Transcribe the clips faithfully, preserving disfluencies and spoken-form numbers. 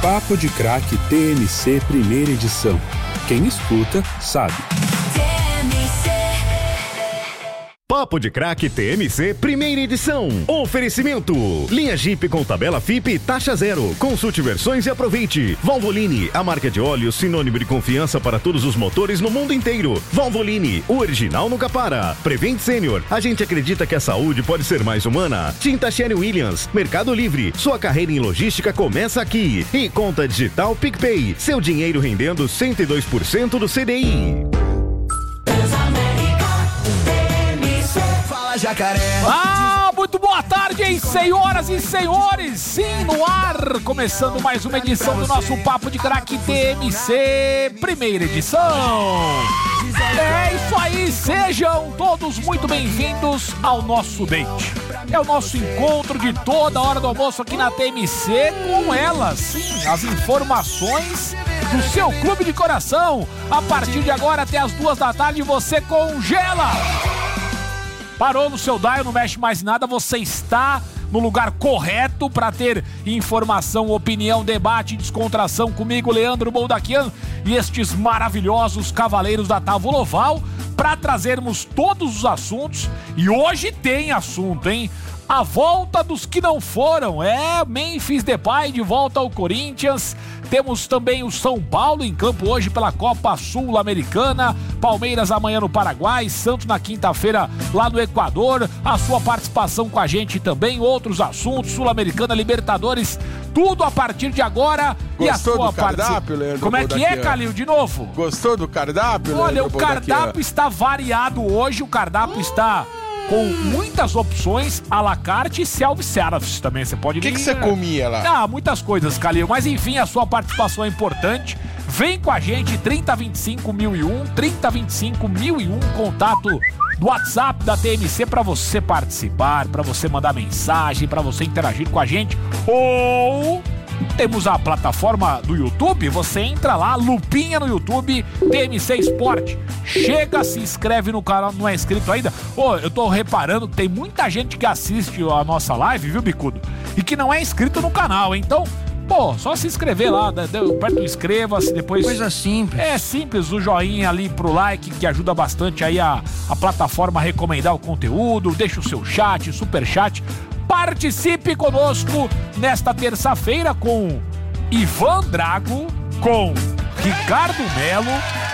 Papo de Craque T M C Primeira Edição. Quem escuta, sabe. Papo de Craque T M C Primeira Edição. Oferecimento. Linha Jeep com tabela F I P taxa zero. Consulte versões e aproveite. Valvoline, a marca de óleo sinônimo de confiança para todos os motores no mundo inteiro. Valvoline, o original nunca para. Prevent Senior, a gente acredita que a saúde pode ser mais humana. Tinta Sherwin Williams, Mercado Livre, sua carreira em logística começa aqui. E conta digital PicPay, seu dinheiro rendendo cento e dois por cento do C D I. Jacaré. Ah, muito boa tarde, hein, senhoras e senhores. Sim, no ar, começando mais uma edição do nosso Papo de Craque T M C, primeira edição. É isso aí, sejam todos muito bem-vindos ao nosso date. É o nosso encontro de toda hora do almoço aqui na T M C com elas, sim, as informações do seu clube de coração. A partir de agora até as duas da tarde você congela. Parou no seu dial, não mexe mais em nada, você está no lugar correto para ter informação, opinião, debate e descontração comigo, Leandro Boldaquian, e estes maravilhosos cavaleiros da Távola Oval, para trazermos todos os assuntos. E hoje tem assunto, hein? A volta dos que não foram, é Memphis Depay de volta ao Corinthians. Temos também o São Paulo em campo hoje pela Copa Sul-Americana, Palmeiras amanhã no Paraguai, Santos na quinta-feira lá no Equador. A sua participação com a gente também, outros assuntos, Sul-Americana, Libertadores, tudo a partir de agora. Gostou e a sua do cardápio, Leandro? Como é que é, Calil, de novo? Gostou do cardápio, Leandro? Olha, o cardápio está variado hoje, o cardápio está com muitas opções, à la carte e self-service também, você pode... O que você comia lá? Ah, muitas coisas, Calil, mas enfim, a sua participação é importante. Vem com a gente, trinta, vinte e cinco, mil e um, trinta, vinte e cinco, mil e um, contato do WhatsApp da T M C para você participar, para você mandar mensagem, para você interagir com a gente. Ou temos a plataforma do YouTube, você entra lá, lupinha no YouTube, T M C Sport. Chega, se inscreve no canal, não é inscrito ainda. Ô, eu tô reparando que tem muita gente que assiste a nossa live, viu, Bicudo? E que não é inscrito no canal, então... Pô, só se inscrever lá, aperta o inscreva-se, depois... Coisa simples. É simples, o joinha ali pro like, que ajuda bastante aí a, a plataforma a recomendar o conteúdo, deixa o seu chat, super chat. Participe conosco nesta terça-feira com Ivan Drago, com Ricardo Melo,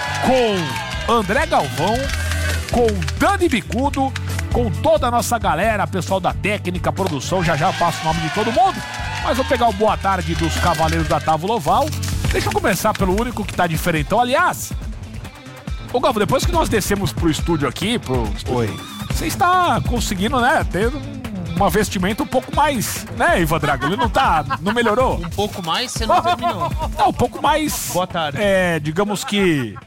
com André Galvão, com Dani Bicudo, com toda a nossa galera, pessoal da técnica, produção, já já passo o nome de todo mundo. Mas vou pegar o boa tarde dos Cavaleiros da Távola Oval. Deixa eu começar pelo único que tá diferentão. Aliás, ô Galvão, depois que nós descemos pro estúdio aqui, pro estúdio, Oi. Você está conseguindo, né, ter uma vestimenta um pouco mais, né, Ivan Drago? Ele não tá, não melhorou? Um pouco mais, você não terminou. Não, um pouco mais... Boa tarde. É, digamos que...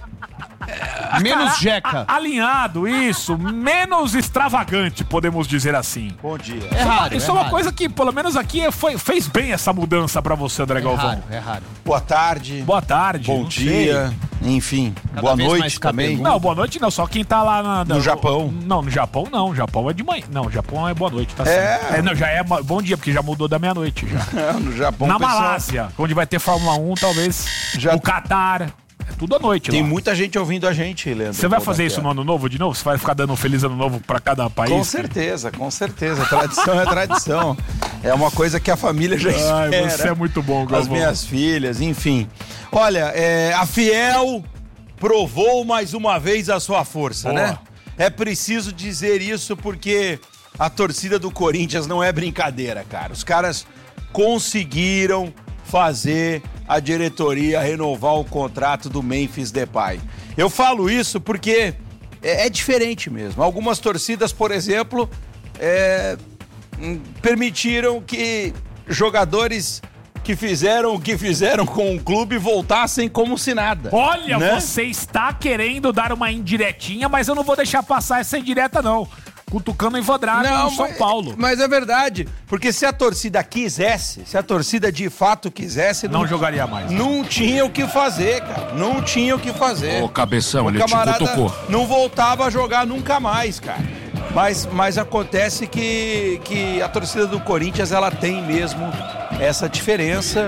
Menos jeca. Alinhado, isso. Menos extravagante, podemos dizer assim. Bom dia. É raro, Isso é é uma raro. coisa que, pelo menos aqui, foi, fez bem essa mudança pra você, André É Galvão. raro, é raro. Boa tarde. Boa tarde. Bom não dia. sei. Enfim, Cada boa vez noite mais também. cabeludo. Não, boa noite não, só quem tá lá na, na- No Japão. Não, no Japão não, Japão é de manhã. Não, Japão é boa noite, tá É. certo. É, não, já é ma- bom dia, porque já mudou da meia-noite já. No Japão, Na pessoal, Malásia, onde vai ter Fórmula um, talvez. Já- No Catar. É tudo à noite Tem lá. muita gente ouvindo a gente, Leandro. Você vai fazer Daqui, isso ó. no ano novo de novo? Você vai ficar dando um feliz ano novo pra cada país? Com certeza, com certeza. Tradição é tradição. É uma coisa que a família já espera. Ai, você é muito bom, Galvão. As minhas filhas, enfim. Olha, é, a Fiel provou mais uma vez a sua força, Boa. né? É preciso dizer isso porque a torcida do Corinthians não é brincadeira, cara. Os caras conseguiram fazer a diretoria renovar o contrato do Memphis Depay. Eu falo isso porque é, é diferente mesmo. Algumas torcidas, por exemplo, é, hum, permitiram que jogadores que fizeram o que fizeram com o clube voltassem como se nada. Olha, né? você está querendo dar uma indiretinha, mas eu não vou deixar passar essa indireta, não. Cutucando o Ivan Drago no São mas, Paulo. Mas é verdade, porque se a torcida quisesse, se a torcida de fato quisesse... Não jogaria mais. Não tinha o que fazer, cara. Não tinha o que fazer. Ô, cabeção, O ele te camarada cutucou. não voltava a jogar nunca mais, cara. Mas, mas acontece que, que a torcida do Corinthians, ela tem mesmo essa diferença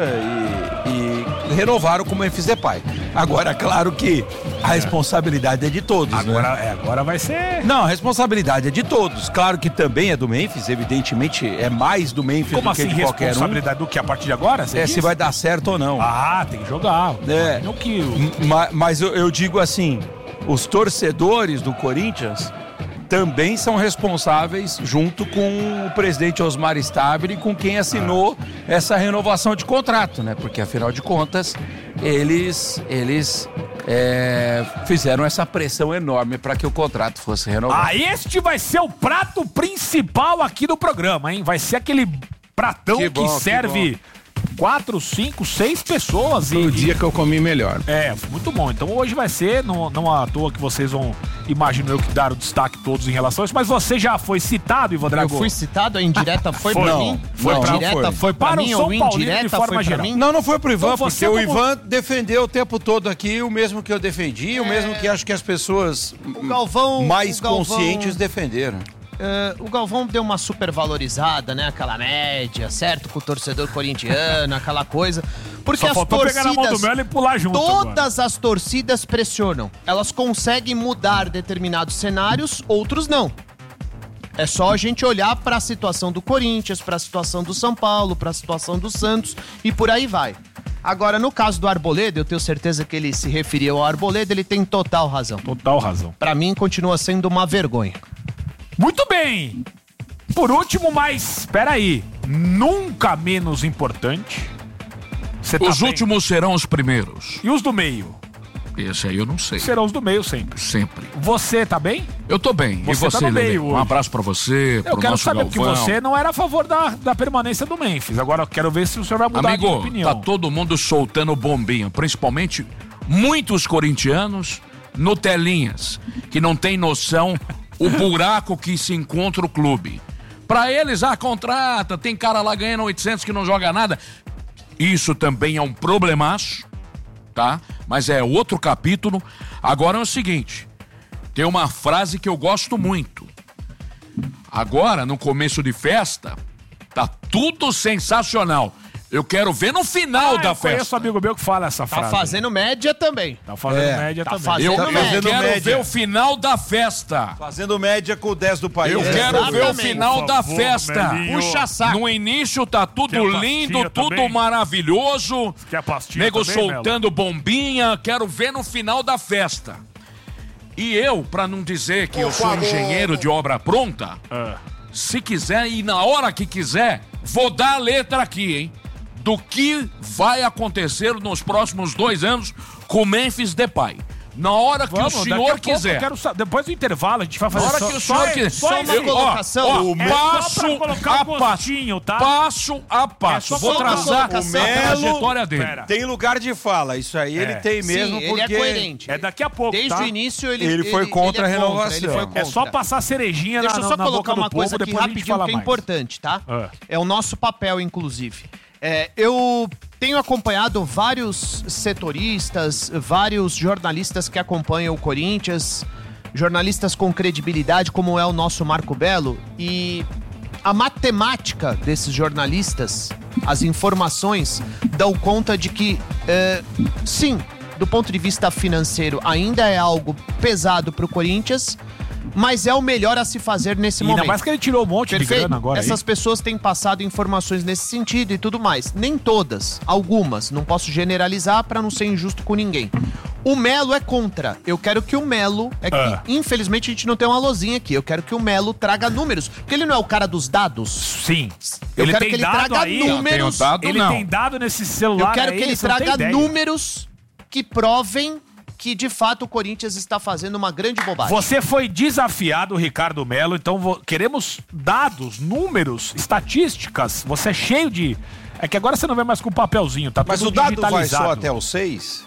e, e renovaram com o Memphis Depay. Agora, claro que a responsabilidade é de todos, Agora, né? é, agora vai ser... Não, a responsabilidade é de todos. Claro que também é do Memphis, evidentemente é mais do Memphis Como do que assim, de qualquer um. responsabilidade do que a partir de agora? É se vai dar certo ou não. Ah, tem que jogar. É. Não que... Ma- Mas eu, eu digo assim, os torcedores do Corinthians também são responsáveis, junto com o presidente Osmar Stabile, com quem assinou essa renovação de contrato, né? Porque, afinal de contas, eles, eles é, fizeram essa pressão enorme para que o contrato fosse renovado. Ah, este vai ser o prato principal aqui do programa, hein? Vai ser aquele pratão que, Que bom, que serve quatro, cinco, seis pessoas. Foi e, o dia que eu comi melhor. É, muito bom. Então hoje vai ser, não, não à toa que vocês vão, imagino eu, que dar o destaque todos em relação a isso, mas você já foi citado, Ivan Eu Drago? fui citado, a indireta foi, Foi. pra Não, mim? foi a pra- indireta foi. foi pra Para o mim São ou Paulino de indireta forma foi pra geral. mim? Não, não foi pro Ivan, Então você porque o como- Ivan defendeu o tempo todo aqui o mesmo que eu defendi, o mesmo que acho que as pessoas O Galvão... mais o Galvão- conscientes defenderam. Eh, o Galvão deu uma super valorizada, né? Aquela média, certo? Com o torcedor corintiano, aquela coisa. Porque Só as faltou pegar na mão do torcidas... Melo e pular junto Todas as torcidas pressionam. Elas conseguem mudar determinados cenários, outros não. É só a gente olhar para a situação do Corinthians, para a situação do São Paulo, para a situação do Santos e por aí vai. Agora, no caso do Arboleda, eu tenho certeza que ele se referiu ao Arboleda, ele tem total razão. Total razão. Para mim, continua sendo uma vergonha. Muito bem. Por último, mas peraí, nunca menos importante. Você tá Os bem? últimos serão os primeiros. E os do meio? Esse aí eu não sei. Serão os do meio sempre. Sempre. Você tá bem? Eu tô bem. Você e tá você, no Lelê? meio Um hoje. abraço pra você, Eu pro quero nosso saber, porque Galvão. você não era a favor da, da permanência do Memphis. Agora eu quero ver se o senhor vai mudar de Amigo, opinião. tá todo mundo soltando bombinha, principalmente muitos corintianos Nutelinhas, que não tem noção o buraco que se encontra o clube. Pra eles, ah, contrata, tem cara lá ganhando oitocentos que não joga nada. Isso também é um problemaço, tá? Mas é outro capítulo. Agora é o seguinte, tem uma frase que eu gosto muito. Agora, no começo de festa, tá tudo sensacional. Eu quero ver no final Ah, da eu conheço festa. um amigo meu que fala essa Tá frase. fazendo média também. Tá fazendo É, média tá também. fazendo Eu, Tá eu fazendo quero média. ver o final da festa. Fazendo média com o dez do país. Eu É. quero ver o Exatamente. final Por da favor, festa. Melinho. Puxa saco. No início tá tudo Quer pastinha lindo, tudo também? maravilhoso. Quer a pastinha Nego também, Melo? soltando bombinha. Quero ver no final da festa. E eu, pra não dizer que eu sou engenheiro de obra pronta, Ah. se quiser e na hora que quiser, vou dar a letra aqui, hein? Do que vai acontecer nos próximos dois anos com o Memphis Depay. Na hora que Vamos, o daqui a senhor pouco quiser. eu quero sa- depois do intervalo a gente vai fazer Na hora só, que o só- senhor quiser. só uma Eu- ó, colocação. ó, O Melo- passo Só pra colocar a um passo. gostinho, tá? Passo a passo. É só Vou colocar uma traçar colocação. a O Melo- trajetória dele. Pera. Tem lugar de fala, isso aí ele tem mesmo, Sim, porque... ele é coerente. É daqui a pouco, Desde tá? o início ele... Ele foi contra ele a é renovação. ele foi É contra. É só passar cerejinha Deixa na, eu só na colocar boca uma do povo, coisa aqui depois a gente rapidinho fala que é mais. importante, tá? Ah. É o nosso papel, inclusive. É, eu tenho acompanhado vários setoristas, vários jornalistas que acompanham o Corinthians, jornalistas com credibilidade, como é o nosso Marco Belo, e a matemática desses jornalistas, as informações, dão conta de que, é, sim, do ponto de vista financeiro, ainda é algo pesado para o Corinthians, mas é o melhor a se fazer nesse E ainda momento. mais que ele tirou um monte de Perfeito? grana agora. Essas aí. pessoas têm passado informações nesse sentido e tudo mais. Nem todas, algumas. Não posso generalizar para não ser injusto com ninguém. O Melo é contra. Eu quero que o Melo... É que, Ah. infelizmente, a gente não tem uma lozinha aqui. Eu quero que o Melo traga números. Porque ele não é o cara dos dados. Sim. Eu ele quero tem que ele dado traga aí. números. Tenho dado, Ele não. tem dado nesse celular Eu quero aí, que ele você não tem traga ideia. números que provem que, de fato, o Corinthians está fazendo uma grande bobagem. Você foi desafiado, Ricardo Melo, então vo- queremos dados, números, estatísticas. Você é cheio de... É que agora você não vê mais com papelzinho, tá Mas tudo o dado vai digitalizado. só até o seis?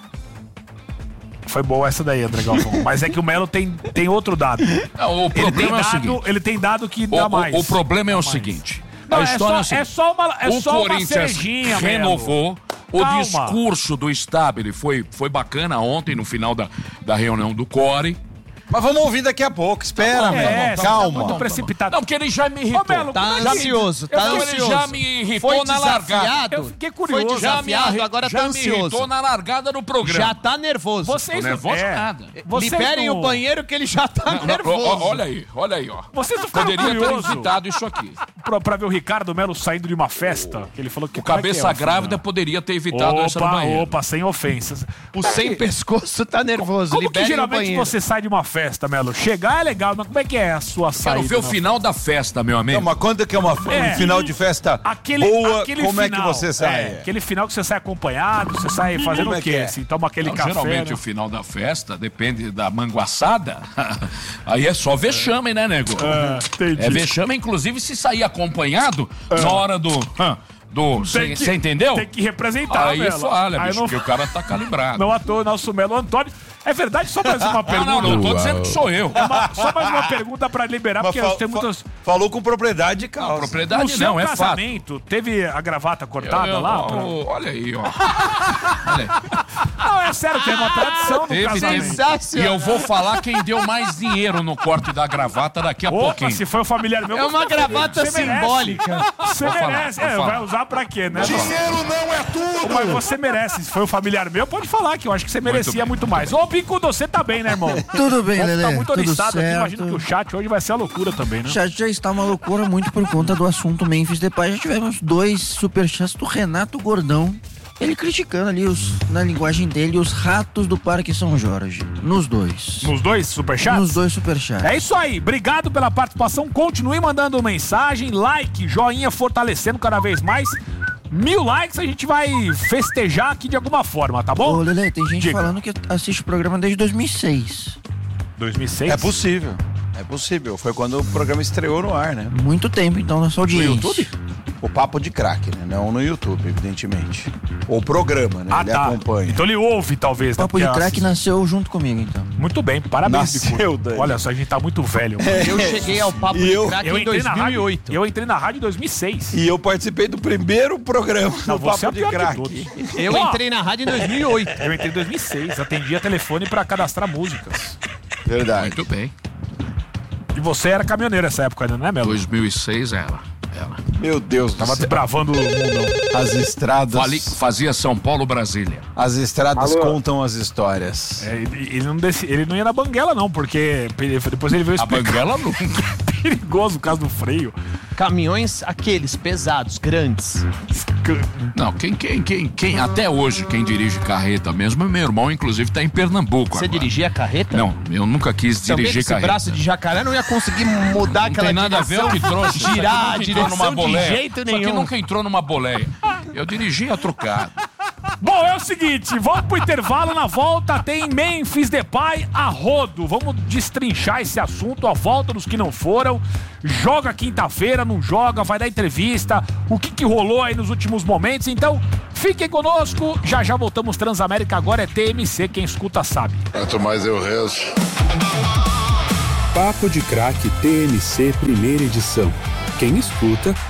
Foi boa essa daí, André Galvão. Mas é que o Melo tem, tem outro dado. Não, o Ele tem, problema é o dado, seguinte. ele tem dado que O, dá o- mais. o problema é o Dá mais. seguinte. Não, a é história só- é a seguinte. é só uma- é o só uma Corinthians cerejinha, Melo. renovou. O Calma. discurso do Stabile foi, foi bacana ontem, no final da, da reunião do Core. Mas vamos ouvir daqui a pouco, espera, Tá bom, Melo. é, você Calma. tá muito precipitado. Não, porque ele já me irritou. Ô, Melo, Tá como é que- ansioso, tá Então, ansioso. ele já me irritou Foi na largada. desafiado. Eu fiquei Foi curioso. desafiado, agora já tá me ansioso. irritou na largada do programa. Já tá nervoso. Vocês Tô nervoso é, nada. Vocês Liberem não- o banheiro que ele já tá Não, não, nervoso. ó, ó, olha aí, olha aí, ó. Vocês não ficaram Poderia ter curiosos evitado isso aqui. pra, pra ver o Ricardo Melo saindo de uma festa? Que ele falou que O como é que cabeça é, grávida Afinal? poderia ter evitado essa no Opa, banheiro. opa, sem ofensas. O sem pescoço tá nervoso. Como que Liberem o geralmente banheiro. você sai de uma festa, Melo? Chegar é legal, mas como é que é a sua saída? Quero ver o na- final da festa, meu amigo. Não, mas quando que é uma, É. um final de festa Aquele, boa, aquele como final, é que você sai? é, aquele final que você sai acompanhado, você sai fazendo Como é o quê? que é? Assim, toma aquele Não, café. geralmente né? o final da festa depende da manguaçada. Aí é só vexame, né, nego? Ah, entendi. É vexame, inclusive, se sair acompanhado na hora do. do Tem Você que- entendeu? Tem que representar, Aí Melo. falha, Aí bicho, não- porque o cara tá calibrado. Não à toa, nosso Melo Antônio. É verdade, só mais uma Não, pergunta. não, não tô dizendo que sou eu. É uma- só mais uma pergunta pra liberar, Mas porque fa- tem fa- muitas. Falou com propriedade de causa. No Propriedade seu não, é fato. casamento, teve a gravata cortada Eu- eu- lá? ó, pra- Olha aí, ó. Olha aí. Não, é sério, tem uma tradição no Teve, casamento. teve. E eu vou falar quem deu mais dinheiro no corte da gravata daqui a Opa, pouquinho. se foi o familiar meu... É uma você- gravata você merece. simbólica. Você Vou falar, merece. vou É, falar. vai usar pra quê, né? Dinheiro não é tudo! Mas você merece. Se foi o familiar meu, pode falar que eu acho que você merecia bem, muito mais. Ô, Picudo, você tá bem, né, irmão? Tudo bem, Tá Lelê. muito Tudo oriçado aqui. certo. Imagino que o chat hoje vai ser a loucura também, né? Já, já está uma loucura muito por conta do assunto Memphis Depay. Já tivemos dois superchats do Renato Gordão. Ele criticando ali, os, na linguagem dele, os ratos do Parque São Jorge. Nos dois. Nos dois superchats? Nos dois superchats. É isso aí, obrigado pela participação. Continue mandando mensagem, like, joinha, fortalecendo cada vez mais. Mil likes a gente vai festejar aqui de alguma forma, tá bom? Ô, Lelê, tem gente Diga. falando que assiste o programa desde dois mil e seis. dois mil e seis? É possível. É possível. Foi quando o programa estreou no ar, né? Muito tempo, então, nossa audiência. YouTube? O Papo de Craque, né? Não no YouTube, evidentemente. O programa, né? Ah, Ele tá. acompanha. Então ele ouve, talvez. O Papo né? de Porque Crack ela- nasceu junto comigo, então. Muito bem, parabéns, Nasceu, Bicudo. Dani. Olha só, a gente tá muito velho. mano. Eu cheguei ao papo E de eu- craque Eu em entrei, na dois mil e rádio, oito. eu entrei na rádio em dois mil e seis. E eu participei do primeiro programa Não, do você é Papo o de pior de Craque. todos. Eu Ó, entrei na rádio em dois mil e oito. Eu entrei em dois mil e seis, atendia telefone pra cadastrar músicas. Verdade. Muito bem. E você era caminhoneiro nessa época ainda, né, Melo? dois mil e seis ela. ela. Meu Deus do Tava céu. desbravando o mundão. As estradas. Fali- Fazia São Paulo-Brasília. As estradas contam as histórias. É, ele, ele não desci- ele não ia na banguela, não, porque ele- depois ele veio A explicar. banguela nunca. Perigoso o caso do freio. Caminhões aqueles, pesados, grandes. Não, quem, quem, quem, quem, até hoje, quem dirige carreta mesmo, meu irmão, inclusive, tá em Pernambuco Você agora. dirigia a carreta? Não, eu nunca quis Sabia que dirigir esse carreta. braço de jacaré não ia conseguir mudar Não aquela tem nada a ver o que trouxe. Isso aqui girar a nunca entrou direção de boleia. jeito Isso aqui nenhum. nunca entrou numa boleia. Eu dirigia trocado. Bom, é o seguinte, vamos pro intervalo, na volta tem Memphis Depay a rodo. Vamos destrinchar esse assunto, a volta dos que não foram. Joga quinta-feira, não joga, vai dar entrevista, o que que rolou aí nos últimos momentos. Então, fiquem conosco, já já voltamos. Transamérica agora é T M C, quem escuta sabe. Quanto mais eu rezo. Papo de Craque T M C Primeira Edição. Quem escuta,